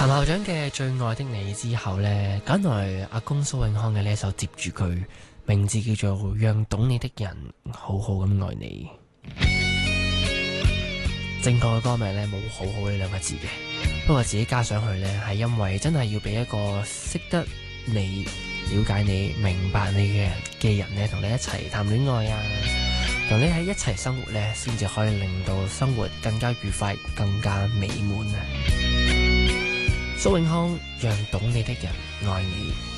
譚校長嘅《最愛的你》之後呢，揀來阿公蘇永康嘅呢一首接住佢，名字叫做《讓懂你的人好好咁愛你》。正確嘅歌名呢，冇好好呢兩個字嘅，不過自己加上去呢，係因為真係要俾一個識得你、了解你、明白你嘅人呢，同你一齊談戀愛啊，同你喺一齊生活呢，先至可以令到生活更加愉快、更加美滿啊！蘇永康，讓懂你的人愛你。